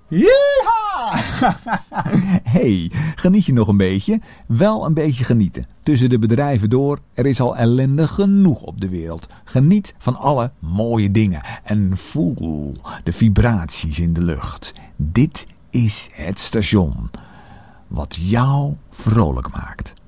Yeeha! Hey, geniet je nog een beetje? Wel een beetje genieten. Tussen de bedrijven door, er is al ellende genoeg op de wereld. Geniet van alle mooie dingen. En voel de vibraties in de lucht. Dit is het station. Wat jou vrolijk maakt.